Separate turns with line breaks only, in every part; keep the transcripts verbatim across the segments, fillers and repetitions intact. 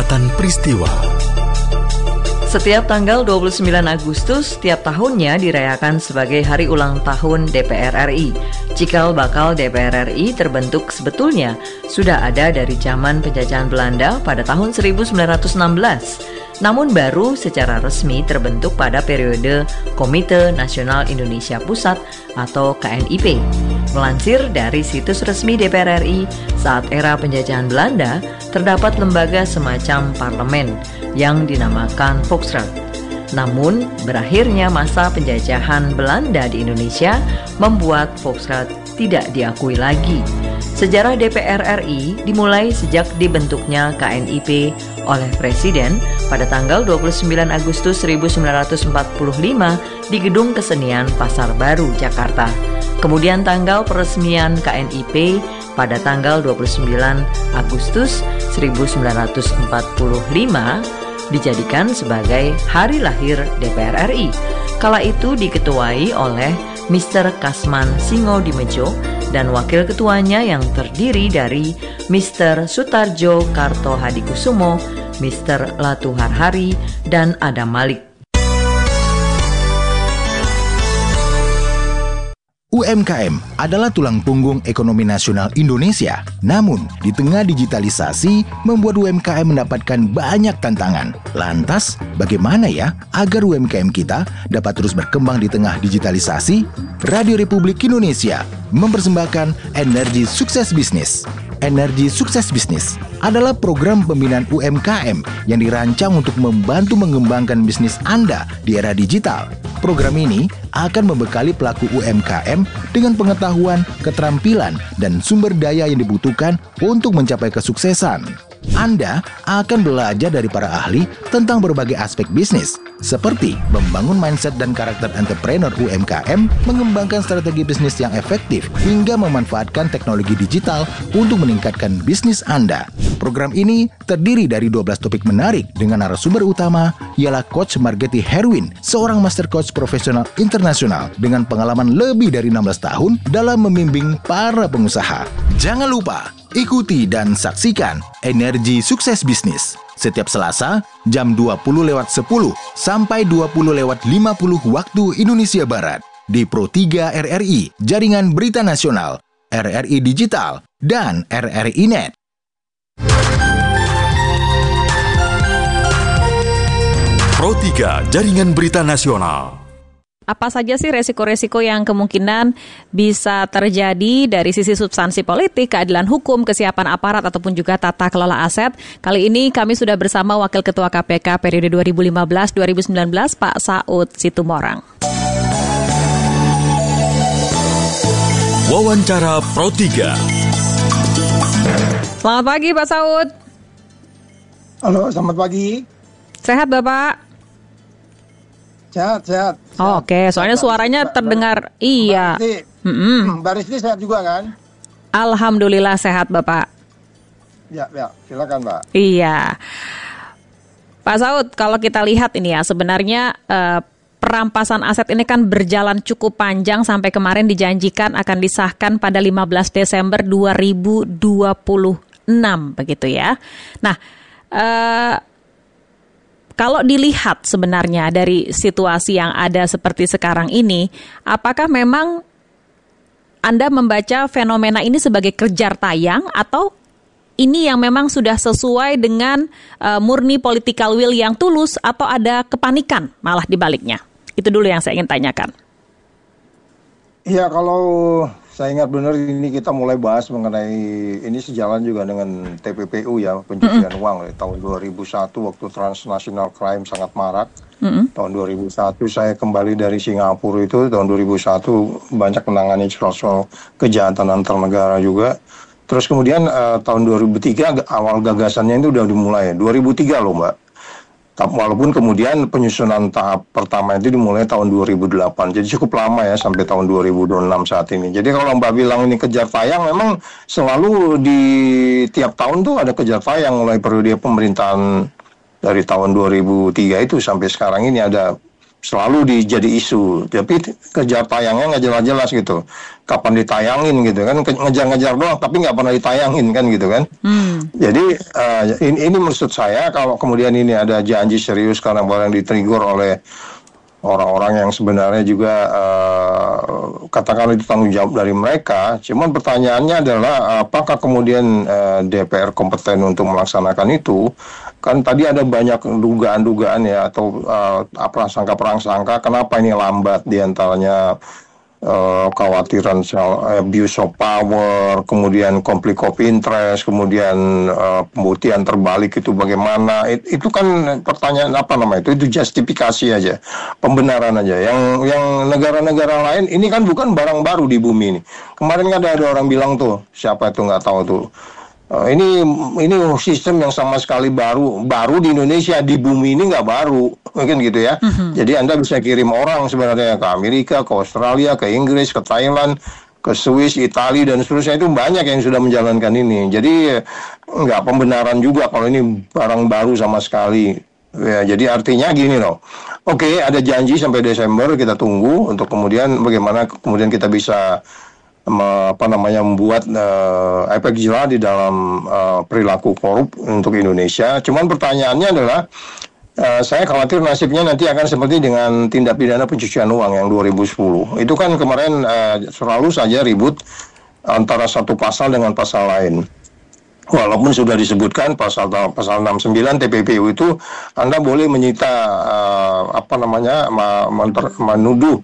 Catatan Peristiwa.
Setiap tanggal dua puluh sembilan Agustus setiap tahunnya dirayakan sebagai hari ulang tahun D P R R I. Cikal bakal D P R R I terbentuk sebetulnya sudah ada dari zaman penjajahan Belanda pada tahun seribu sembilan ratus enam belas. Namun baru secara resmi terbentuk pada periode Komite Nasional Indonesia Pusat atau K N I P. Melansir dari situs resmi D P R R I, saat era penjajahan Belanda terdapat lembaga semacam parlemen yang dinamakan Volksraad. Namun, berakhirnya masa penjajahan Belanda di Indonesia membuat Volksraad tidak diakui lagi. Sejarah D P R R I dimulai sejak dibentuknya K N I P oleh Presiden pada tanggal dua puluh sembilan Agustus seribu sembilan ratus empat puluh lima di Gedung Kesenian Pasar Baru, Jakarta. Kemudian tanggal peresmian K N I P pada tanggal dua puluh sembilan Agustus seribu sembilan ratus empat puluh lima dijadikan sebagai hari lahir D P R R I. Kala itu diketuai oleh Mister Kasman Singodimedjo dan wakil ketuanya yang terdiri dari Mister Sutarjo Kartohadikusumo, Mister Latuharhari, dan Adam Malik.
U M K M adalah tulang punggung ekonomi nasional Indonesia. Namun, di tengah digitalisasi, membuat U M K M mendapatkan banyak tantangan. Lantas, bagaimana ya agar U M K M kita dapat terus berkembang di tengah digitalisasi? Radio Republik Indonesia mempersembahkan Energi Sukses Bisnis. Energi Sukses Bisnis adalah program pembinaan U M K M yang dirancang untuk membantu mengembangkan bisnis Anda di era digital. Program ini akan membekali pelaku U M K M dengan pengetahuan, keterampilan, dan sumber daya yang dibutuhkan untuk mencapai kesuksesan. Anda akan belajar dari para ahli tentang berbagai aspek bisnis, seperti membangun mindset dan karakter entrepreneur U M K M, mengembangkan strategi bisnis yang efektif, hingga memanfaatkan teknologi digital untuk meningkatkan bisnis Anda. Program ini terdiri dari dua belas topik menarik dengan narasumber utama ialah Coach Margeti Herwin, seorang master coach profesional internasional dengan pengalaman lebih dari enam belas tahun dalam membimbing para pengusaha. Jangan lupa ikuti dan saksikan Energi Sukses Bisnis setiap Selasa jam dua puluh lewat sepuluh sampai dua puluh lewat lima puluh waktu Indonesia Barat di Pro tiga R R I, Jaringan Berita Nasional, R R I Digital, dan R R I Net.
Pro tiga Jaringan Berita Nasional.
Apa saja sih resiko-resiko yang kemungkinan bisa terjadi dari sisi substansi politik, keadilan hukum, kesiapan aparat, ataupun juga tata kelola aset? Kali ini kami sudah bersama Wakil Ketua K P K periode dua ribu lima belas sampai dua ribu sembilan belas, Pak Saud Situmorang.
Wawancara Pro tiga.
Selamat pagi, Pak Saud.
Halo, selamat pagi.
Sehat, Bapak?
Sehat, sehat.
Oh, Oke, okay. Soalnya suaranya terdengar, iya.
Mbak Rizky sehat juga kan?
Alhamdulillah sehat, Bapak.
Ya, ya, silakan, Mbak.
Iya. Pak Saud, kalau kita lihat ini ya, sebenarnya eh, perampasan aset ini kan berjalan cukup panjang sampai kemarin dijanjikan akan disahkan pada lima belas Desember dua ribu dua puluh enam, begitu ya. Nah, eh, kalau dilihat sebenarnya dari situasi yang ada seperti sekarang ini, apakah memang Anda membaca fenomena ini sebagai kejar tayang atau ini yang memang sudah sesuai dengan uh, murni political will yang tulus atau ada kepanikan malah di baliknya? Itu dulu yang saya ingin tanyakan.
Iya, kalau saya ingat benar ini kita mulai bahas mengenai ini sejalan juga dengan T P P U ya, pencucian mm-hmm. uang ya, tahun dua ribu satu waktu transnational crime sangat marak. Mm-hmm. Tahun dua ribu satu saya kembali dari Singapura itu, tahun dua ribu satu banyak menangani soal kejahatan antar negara juga. Terus kemudian uh, tahun dua ribu tiga awal gagasannya itu udah dimulai, dua ribu tiga loh Mbak. Walaupun kemudian penyusunan tahap pertama itu dimulai tahun dua ribu delapan. Jadi cukup lama ya sampai tahun dua ribu dua puluh enam saat ini. Jadi kalau Mbak bilang ini kejar tayang, memang selalu di tiap tahun tuh ada kejar tayang mulai periode pemerintahan dari tahun dua ribu tiga itu sampai sekarang ini ada selalu dijadi isu, tapi kejar tayangnya nggak jelas-jelas gitu. Kapan ditayangin gitu kan, ngejar-ngejar doang, tapi nggak pernah ditayangin kan gitu kan. Hmm. Jadi uh, ini, ini maksud saya kalau kemudian ini ada janji serius karena barang di-trigger oleh orang-orang yang sebenarnya juga uh, katakanlah itu tanggung jawab dari mereka. Cuman pertanyaannya adalah apakah kemudian uh, D P R kompeten untuk melaksanakan itu? Kan tadi ada banyak dugaan-dugaan ya atau uh, prasangka-prasangka kenapa ini lambat, diantaranya Uh, kekhawatiran soal abuse of power, kemudian konflik of interest, kemudian uh, pembuktian terbalik itu bagaimana? It, itu kan pertanyaan apa nama itu? Itu justifikasi aja, pembenaran aja. Yang yang negara-negara lain ini kan bukan barang baru di bumi ini. Kemarin ada ada orang bilang tuh, siapa itu nggak tahu tuh. Uh, ini ini sistem yang sama sekali baru baru di Indonesia, di bumi ini nggak baru, mungkin gitu ya. Mm-hmm. Jadi Anda bisa kirim orang sebenarnya ke Amerika, ke Australia, ke Inggris, ke Thailand, ke Swiss, Italia dan seterusnya, itu banyak yang sudah menjalankan ini. Jadi nggak pembenaran juga kalau ini barang baru sama sekali. Ya, jadi artinya gini loh. Oke, ada janji sampai Desember, kita tunggu untuk kemudian bagaimana kemudian kita bisa apa namanya membuat uh, efek jerah di dalam uh, perilaku korup untuk Indonesia. Cuman pertanyaannya adalah uh, saya khawatir nasibnya nanti akan seperti dengan tindak pidana pencucian uang yang dua ribu sepuluh. Itu kan kemarin uh, selalu saja ribut antara satu pasal dengan pasal lain. Walaupun sudah disebutkan pasal pasal enam puluh sembilan T P P U itu Anda boleh menyita uh, apa namanya ma- menter- menuduh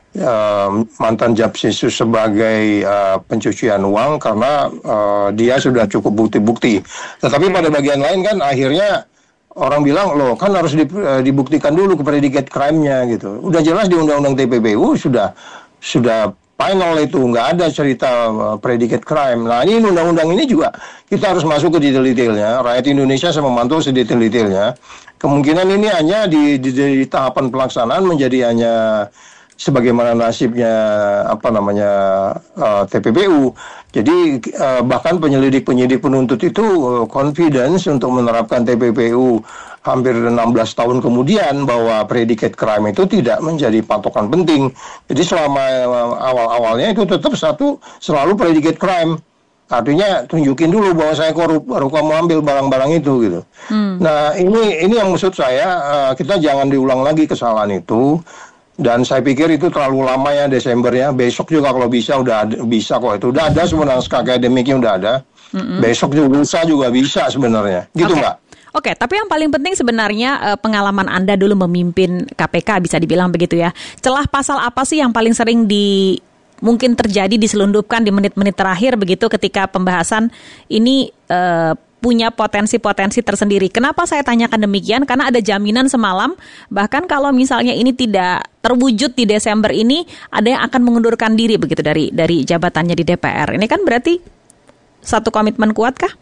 Uh, mantan Japsinsus sebagai uh, pencucian uang karena uh, dia sudah cukup bukti-bukti. Tetapi pada bagian lain kan akhirnya orang bilang loh kan harus di, uh, dibuktikan dulu ke predicate crime-nya gitu. Udah jelas di Undang-Undang T P P U sudah sudah final itu, nggak ada cerita uh, predicate crime. Nah ini undang-undang ini juga kita harus masuk ke detail-detailnya. Rakyat Indonesia saya memantau sedetail-detailnya. Kemungkinan ini hanya di, di, di tahapan pelaksanaan menjadi hanya sebagaimana nasibnya apa namanya uh, T P P U. Jadi uh, bahkan penyelidik-penyidik penuntut itu uh, confidence untuk menerapkan T P P U hampir enam belas tahun kemudian bahwa predicate crime itu tidak menjadi patokan penting. Jadi selama uh, awal-awalnya itu tetap satu selalu predicate crime. Artinya tunjukin dulu bahwa saya korup, baru kamu ambil barang-barang itu gitu. Hmm. Nah ini ini yang maksud saya uh, kita jangan diulang lagi kesalahan itu. Dan saya pikir itu terlalu lama ya Desember ya. Besok juga kalau bisa udah ada, bisa kok itu. Udah ada sebenarnya naskah akademiknya udah ada. Mm-hmm. Besok juga lusa juga bisa sebenarnya. Gitu Mbak.
Okay. Oke, okay, tapi yang paling penting sebenarnya pengalaman Anda dulu memimpin K P K bisa dibilang begitu ya. Celah pasal apa sih yang paling sering di mungkin terjadi diselundupkan di menit-menit terakhir begitu ketika pembahasan ini uh, punya potensi-potensi tersendiri. Kenapa saya tanyakan demikian? Karena ada jaminan semalam, bahkan kalau misalnya ini tidak terwujud di Desember ini, ada yang akan mengundurkan diri begitu dari dari jabatannya di D P R. Ini kan berarti satu komitmen kuat kah?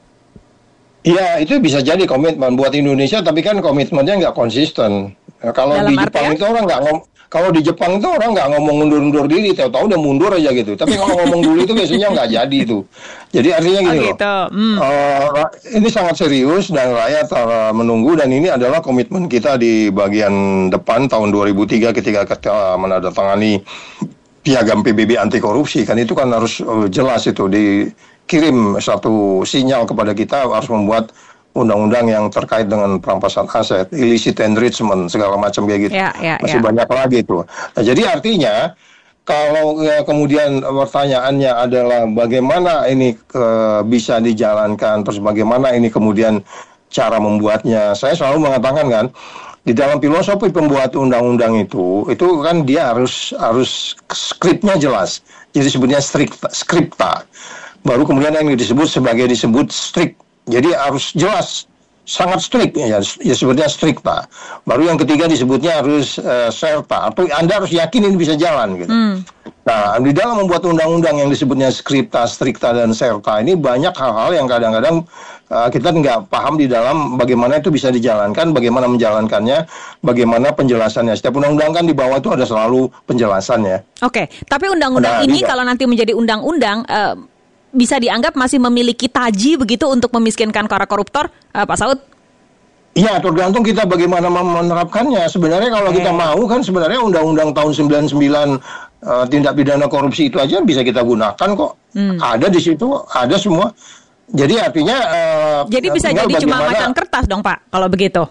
Iya, itu bisa jadi komitmen buat Indonesia, tapi kan komitmennya nggak konsisten. Nah, kalau Dalam di Jepang artian? itu orang nggak ngom- kalau di Jepang itu orang nggak ngomong mundur-mundur diri, tahu-tahu udah mundur aja gitu. Tapi kalau ngomong dulu itu biasanya nggak jadi itu. Jadi artinya gini oh, gitu. loh, mm. uh, ini sangat serius dan rakyat uh, menunggu, dan ini adalah komitmen kita di bagian depan tahun dua ribu tiga ketika kita menandatangani piagam P B B anti korupsi. Kan itu kan harus uh, jelas itu dikirim satu sinyal kepada kita harus membuat undang-undang yang terkait dengan perampasan aset, illicit enrichment, segala macam kayak gitu. Ya, ya, Masih ya. banyak lagi itu. Nah, jadi artinya kalau ya, kemudian pertanyaannya adalah bagaimana ini ke, bisa dijalankan, terus bagaimana ini kemudian cara membuatnya. Saya selalu mengatakan kan, di dalam filosofi pembuat undang-undang itu, itu kan dia harus harus skripnya jelas. Jadi sebutnya strikta, skripta. Baru kemudian yang disebut sebagai disebut strict. Jadi harus jelas, sangat strict ya, ya sebetulnya strikta. Baru yang ketiga disebutnya harus uh, serta, atau Anda harus yakin ini bisa jalan gitu. Hmm. Nah, di dalam membuat undang-undang yang disebutnya skripta, strikta dan serta ini banyak hal-hal yang kadang-kadang uh, kita nggak paham di dalam bagaimana itu bisa dijalankan, bagaimana menjalankannya, bagaimana penjelasannya. Setiap undang-undang kan di bawah itu ada selalu penjelasannya. Oke,
tapi undang-undang nah, ini juga, kalau nanti menjadi undang-undang uh, bisa dianggap masih memiliki taji begitu untuk memiskinkan para koruptor, uh, Pak Saud?
Iya, tergantung kita bagaimana menerapkannya. Sebenarnya kalau kita mau kan sebenarnya undang-undang tahun sembilan puluh sembilan uh, tindak pidana korupsi itu aja bisa kita gunakan kok. Hmm. Ada di situ, ada semua. Jadi artinya uh,
jadi bisa jadi bagaimana, cuma macan kertas dong Pak kalau begitu.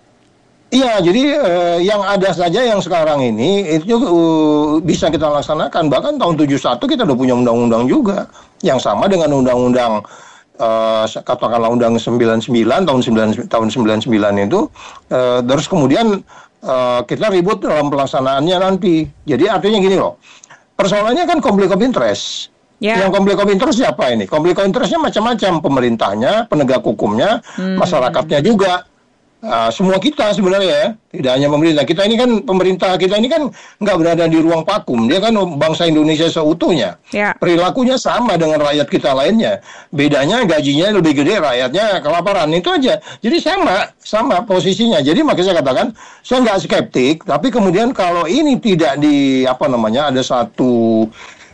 Iya, jadi uh, yang ada saja yang sekarang ini itu uh, bisa kita laksanakan. Bahkan tahun tujuh puluh satu kita udah punya undang-undang juga yang sama dengan undang-undang Uh, katakanlah undang sembilan puluh sembilan tahun sembilan tahun sembilan puluh sembilan itu uh, terus kemudian uh, kita ribut dalam pelaksanaannya nanti. Jadi artinya gini loh. Persoalannya kan konflik of interest. Yeah. Yang konflik of interest siapa ini? Konflik of interestnya macam-macam, pemerintahnya, penegak hukumnya, hmm. masyarakatnya juga. Uh, semua kita sebenarnya ya, tidak hanya pemerintah. Kita ini kan pemerintah kita ini kan nggak berada di ruang vakum. Dia kan bangsa Indonesia seutuhnya. Ya. Perilakunya sama dengan rakyat kita lainnya. Bedanya gajinya lebih gede, rakyatnya kelaparan, itu aja. Jadi sama, sama posisinya. Jadi makanya saya katakan saya nggak skeptik. Tapi kemudian kalau ini tidak di apa namanya ada satu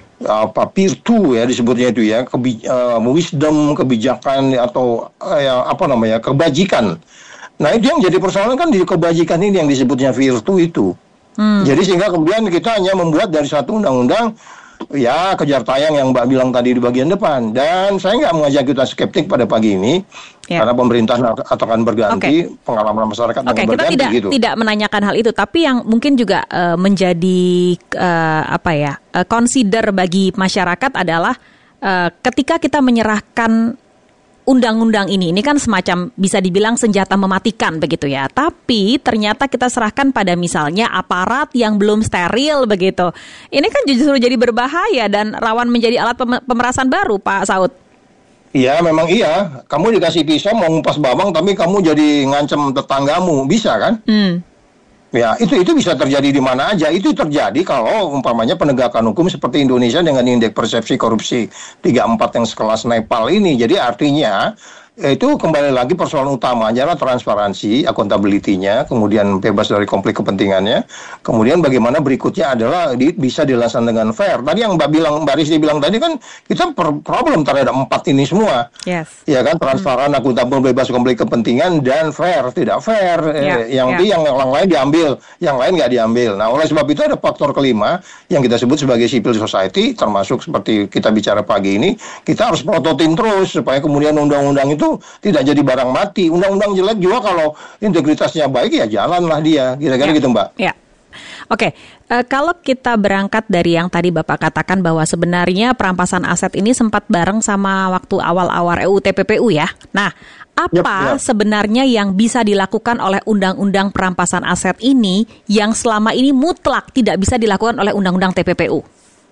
apa virtu ya disebutnya itu ya, kebi, uh, wisdom, kebijakan atau uh, ya, apa namanya kebajikan. Nah itu yang jadi persoalan kan di kebajikan ini yang disebutnya virtu itu. Hmm. Jadi sehingga kemudian kita hanya membuat dari satu undang-undang ya kejar tayang yang Mbak bilang tadi di bagian depan. Dan saya nggak mengajak kita skeptik pada pagi ini ya. Karena pemerintah akan berganti, okay. pengalaman masyarakat akan
okay,
berganti.
Kita tidak
gitu.
tidak menanyakan hal itu, tapi yang mungkin juga uh, menjadi uh, apa ya uh, consider bagi masyarakat adalah uh, ketika kita menyerahkan undang-undang ini, ini kan semacam bisa dibilang senjata mematikan begitu ya. Tapi ternyata kita serahkan pada misalnya aparat yang belum steril begitu. Ini kan justru jadi berbahaya dan rawan menjadi alat pemerasan baru, Pak Saud.
Iya, memang iya. Kamu dikasih pisau mau ngupas bawang, tapi kamu jadi ngancem tetanggamu, bisa kan? Hmm. Ya, itu itu bisa terjadi di mana aja. Itu terjadi kalau umpamanya penegakan hukum seperti Indonesia dengan indeks persepsi korupsi tiga puluh empat yang sekelas Nepal ini. Jadi artinya itu kembali lagi persoalan utamanya adalah transparansi, accountability-nya, kemudian bebas dari konflik kepentingannya. Kemudian bagaimana berikutnya adalah di, bisa dilaksanakan dengan fair. Tadi yang Mbak bilang, Mbak Rizky bilang tadi kan kita per problem terhadap empat ini semua. Yes. Ya kan, transparan, hmm. akuntabel, bebas konflik kepentingan dan fair, tidak fair. Yeah. Eh, yang yeah. yang yang lain diambil, yang lain nggak diambil. Nah, oleh sebab itu ada faktor kelima yang kita sebut sebagai civil society, termasuk seperti kita bicara pagi ini, kita harus prototin terus supaya kemudian undang-undang itu tidak jadi barang mati. Undang-undang jelek juga kalau integritasnya baik ya jalanlah dia. Kira-kira ya. Gitu Mbak.
Ya. Oke, uh, kalau kita berangkat dari yang tadi Bapak katakan bahwa sebenarnya perampasan aset ini sempat bareng sama waktu awal-awal R U U T P P U ya. Nah, apa yep, yep. sebenarnya yang bisa dilakukan oleh undang-undang perampasan aset ini yang selama ini mutlak tidak bisa dilakukan oleh undang-undang T P P U?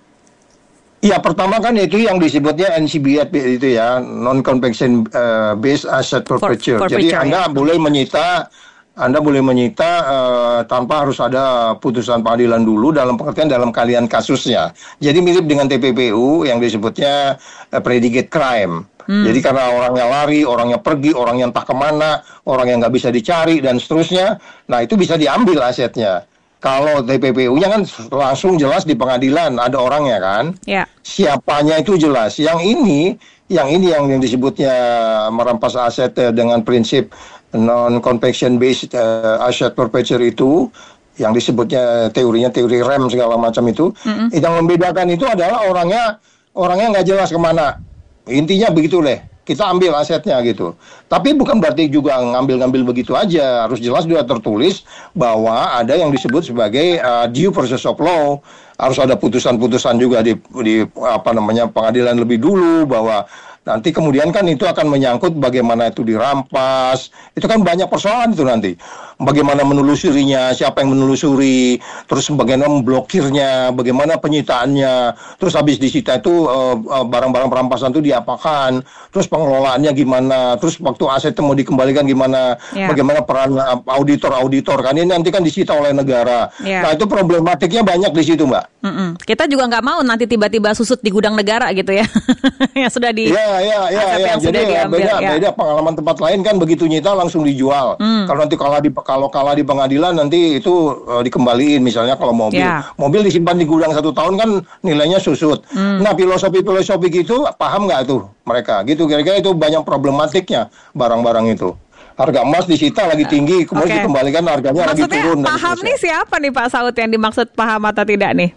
Ya, pertama kan itu yang disebutnya N C B A T itu ya, non-conviction uh, based asset forfeiture. For, Jadi Anda ya. boleh menyita, Anda boleh menyita uh, tanpa harus ada putusan pengadilan dulu dalam pengertian dalam kalian kasusnya. Jadi mirip dengan T P P U yang disebutnya uh, predicate crime. Hmm. Jadi karena orangnya lari, orangnya pergi, orang yang tak kemana, orang yang nggak bisa dicari dan seterusnya. Nah itu bisa diambil asetnya. Kalau T P P U-nya kan langsung jelas di pengadilan, ada orangnya kan. Ya. Siapanya itu jelas. Yang ini, yang ini yang, yang disebutnya merampas aset uh, dengan prinsip non-conviction based uh, asset forfeiture itu, yang disebutnya teorinya teori rem segala macam itu. Mm-hmm. Yang membedakan itu adalah orangnya orangnya nggak jelas kemana. Intinya begitu deh. Kita ambil asetnya gitu. Tapi bukan berarti juga ngambil-ngambil begitu aja. Harus jelas juga tertulis bahwa ada yang disebut sebagai uh, due process of law. Harus ada putusan-putusan juga di, di apa namanya pengadilan lebih dulu bahwa nanti kemudian kan itu akan menyangkut bagaimana itu dirampas. Itu kan banyak persoalan itu nanti. Bagaimana menelusurinya, siapa yang menelusuri, terus bagaimana memblokirnya, bagaimana penyitaannya, terus habis disita itu uh, uh, barang-barang perampasan itu diapakan, terus pengelolaannya gimana, terus waktu aset itu mau dikembalikan gimana, yeah. bagaimana peran uh, auditor-auditor, kan ini nanti kan disita oleh negara. Yeah. Nah itu problematiknya banyak di situ Mbak.
Mm-mm. Kita juga nggak mau nanti tiba-tiba susut di gudang negara gitu ya, yang sudah di
ya, ya, ya, ya. Jadi diambil, beda, ya. beda pengalaman tempat lain kan begitu nyita langsung dijual. Mm. Kalau nanti kalah di kalau kalah di pengadilan nanti itu uh, dikembaliin misalnya kalau mobil, yeah. mobil disimpan di gudang satu tahun kan nilainya susut. Mm. Nah filosofi-filosofi gitu paham nggak tuh mereka? Gitu kira-kira itu banyak problematiknya barang-barang itu. harga emas disita lagi tinggi, kemudian
okay.
dikembalikan harganya
Maksudnya,
lagi turun.
Maksudnya paham nih siapa nih Pak Saud yang dimaksud paham atau tidak nih?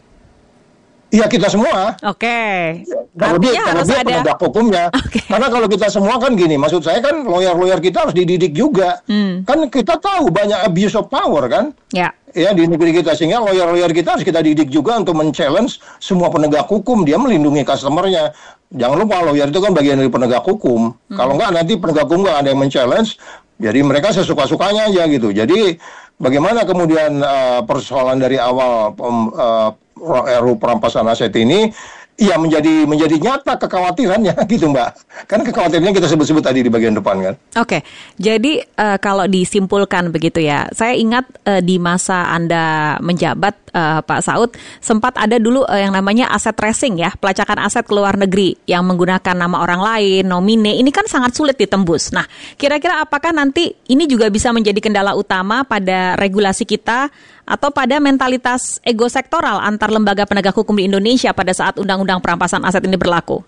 Iya kita semua.
Oke. Okay.
Terlebih, terlebih penegak hukumnya. Okay. Karena kalau kita semua kan gini, maksud saya kan lawyer-lawyer kita harus dididik juga. Hmm. Kan kita tahu banyak abuse of power kan. Ya. Ya di negeri kita, sehingga lawyer-lawyer kita harus kita didik juga untuk men-challenge semua penegak hukum. Dia melindungi customer-nya. Jangan lupa lawyer itu kan bagian dari penegak hukum. Hmm. Kalau enggak nanti penegak hukum nggak ada yang men-challenge. Jadi mereka sesuka-sukanya aja gitu. Jadi bagaimana kemudian uh, persoalan dari awal um, uh, R U perampasan aset ini ya menjadi menjadi nyata kekhawatirannya gitu Mbak. Kan kekhawatirannya kita sebut-sebut tadi di bagian depan kan.
Oke, jadi uh, kalau disimpulkan begitu ya, saya ingat uh, di masa Anda menjabat uh, Pak Saud sempat ada dulu uh, yang namanya aset tracing ya, pelacakan aset ke luar negeri yang menggunakan nama orang lain, nomine, ini kan sangat sulit ditembus. Nah, kira-kira apakah nanti ini juga bisa menjadi kendala utama pada regulasi kita atau pada mentalitas ego sektoral antar lembaga penegak hukum di Indonesia pada saat undang-undang perampasan aset ini berlaku?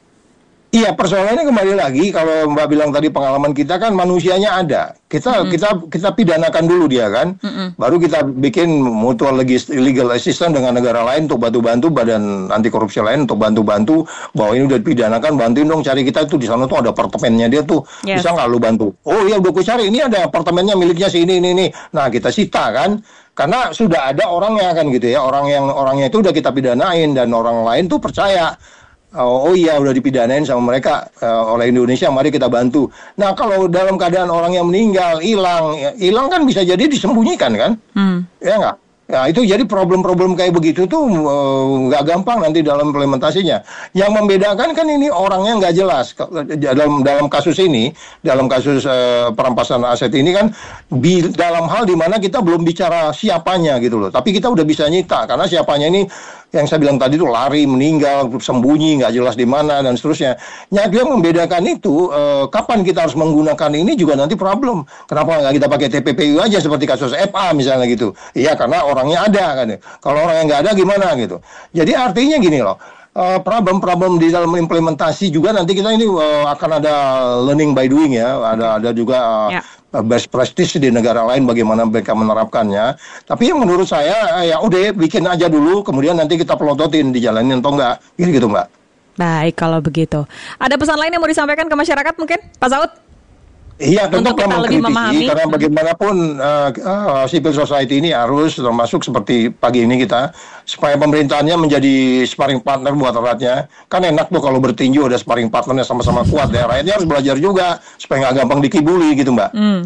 Iya, persoalannya kembali lagi kalau Mbak bilang tadi pengalaman kita kan manusianya ada. Kita mm-hmm. kita kita pidanakan dulu dia kan. Mm-hmm. Baru kita bikin mutual legal assistance dengan negara lain untuk bantu-bantu badan anti korupsi lain untuk bantu-bantu bahwa ini udah dipidanakan, bantuin dong cari kita itu di sana tuh ada apartemennya dia tuh. Yes. Bisa nggak lu bantu? Oh iya udah gue cari, ini ada apartemennya miliknya si ini ini ini. Nah, kita sita kan. Karena sudah ada orangnya kan gitu ya. Orang yang orangnya itu udah kita pidanain dan orang lain tuh percaya. Oh, oh iya udah dipidanain sama mereka uh, oleh Indonesia, mari kita bantu. Nah kalau dalam keadaan orang yang meninggal, hilang, hilang kan bisa jadi disembunyikan kan, hmm. ya nggak? Ya itu jadi problem-problem kayak begitu tuh nggak uh, gampang nanti dalam implementasinya. Yang membedakan kan ini orangnya nggak jelas dalam dalam kasus ini, dalam kasus uh, perampasan aset ini kan bi, dalam hal dimana kita belum bicara siapanya gitu loh, tapi kita udah bisa nyita karena siapanya ini yang saya bilang tadi itu lari, meninggal, sembunyi, nggak jelas di mana dan seterusnya. Nah, dia membedakan itu eh, kapan kita harus menggunakan ini juga nanti problem. Kenapa nggak kita pakai T P P U aja seperti kasus F A misalnya gitu? Iya karena orangnya ada kan. Kalau orangnya nggak ada gimana gitu? Jadi artinya gini loh. Uh, problem-problem di dalam implementasi juga nanti kita ini uh, akan ada learning by doing ya, ada ada juga uh, yeah. best practice di negara lain bagaimana mereka menerapkannya. Tapi yang menurut saya uh, ya udah bikin aja dulu, kemudian nanti kita pelototin dijalanin atau enggak, gitu, gitu Mbak.
Baik kalau begitu. Ada pesan lain yang mau disampaikan ke masyarakat mungkin, Pak Saud?
Iya, tentu kita lebih memahami karena bagaimanapun uh, uh, civil society ini harus termasuk seperti pagi ini kita supaya pemerintahannya menjadi sparring partner buat rakyatnya. Kan enak tuh kalau bertinju ada sparring partnernya sama-sama kuat ya. Rakyatnya harus belajar juga supaya nggak gampang dikibuli gitu Mbak. Hmm.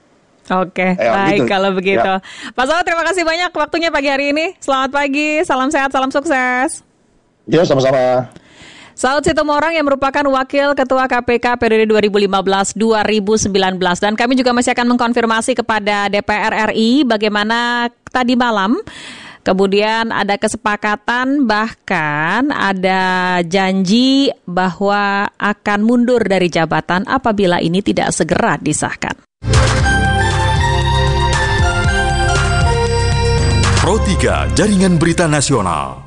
Oke, okay, baik gitu. Kalau begitu. Ya. Pak Saud, terima kasih banyak waktunya pagi hari ini. Selamat pagi, salam sehat, salam sukses.
Ya, sama-sama.
Saud Situmorang yang merupakan Wakil Ketua K P K periode dua ribu lima belas sampai dua ribu sembilan belas. Dan kami juga masih akan mengkonfirmasi kepada D P R R I bagaimana tadi malam kemudian ada kesepakatan bahkan ada janji bahwa akan mundur dari jabatan apabila ini tidak segera disahkan.
Pro tiga Jaringan Berita Nasional.